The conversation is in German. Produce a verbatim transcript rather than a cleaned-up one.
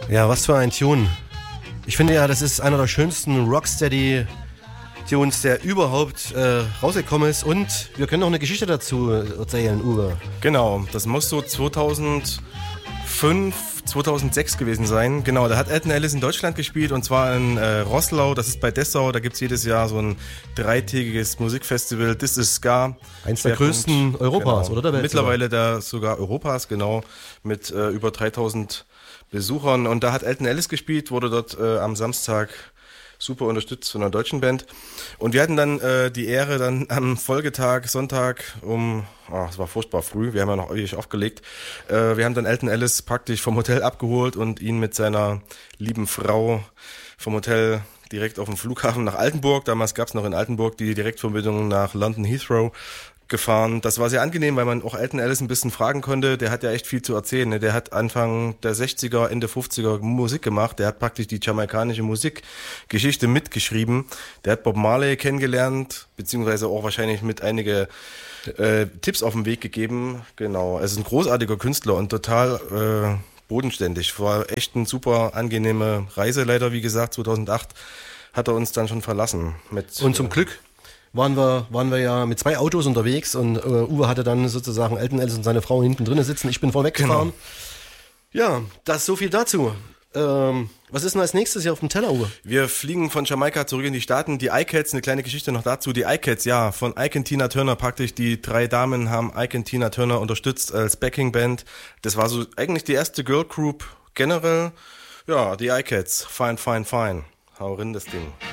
Ja, was für ein Tune. Ich finde ja, das ist einer der schönsten Rocksteady-Tunes, der überhaupt äh, rausgekommen ist. Und wir können noch eine Geschichte dazu erzählen, Uwe. Genau, das muss so zweitausendfünf, zweitausendsechs gewesen sein. Genau, da hat Alton Ellis in Deutschland gespielt und zwar in äh, Roßlau, das ist bei Dessau. Da gibt es jedes Jahr so ein dreitägiges Musikfestival, This is Ska. Eins der größten Europas, genau. Oder der Welt? Mittlerweile der sogar Europas, genau, mit äh, über dreitausend Besuchern. Und da hat Alton Ellis gespielt, wurde dort äh, am Samstag super unterstützt von einer deutschen Band. Und wir hatten dann äh, die Ehre, dann am Folgetag, Sonntag um, oh, es war furchtbar früh, wir haben ja noch ewig aufgelegt, äh, wir haben dann Alton Ellis praktisch vom Hotel abgeholt und ihn mit seiner lieben Frau vom Hotel direkt auf dem Flughafen nach Altenburg, damals gab es noch in Altenburg die Direktverbindung nach London Heathrow, gefahren. Das war sehr angenehm, weil man auch Alton Ellis ein bisschen fragen konnte. Der hat ja echt viel zu erzählen. Ne? Der hat Anfang der sechziger, Ende fünfziger Musik gemacht. Der hat praktisch die jamaikanische Musikgeschichte mitgeschrieben. Der hat Bob Marley kennengelernt, beziehungsweise auch wahrscheinlich mit einige äh, Tipps auf den Weg gegeben. Genau. Er ist ein großartiger Künstler und total äh, bodenständig. War echt eine super angenehme Reise. Leider, wie gesagt, zweitausendacht hat er uns dann schon verlassen. Mit, und zum äh, Glück waren wir, waren wir ja mit zwei Autos unterwegs und äh, Uwe hatte dann sozusagen Alton Ellis und seine Frau hinten drinnen sitzen. Ich bin vorweggefahren. Genau. Ja, das so viel dazu. Ähm, was ist denn als nächstes hier auf dem Teller, Uwe? Wir fliegen von Jamaika zurück in die Staaten. Die iCats, eine kleine Geschichte noch dazu. Die iCats, ja, von Ike und Tina Turner praktisch. Die drei Damen haben Ike und Tina Turner unterstützt als Backing-Band. Das war so eigentlich die erste Girl Group generell. Ja, die iCats. Fine, fine, fine. Hau rein das Ding.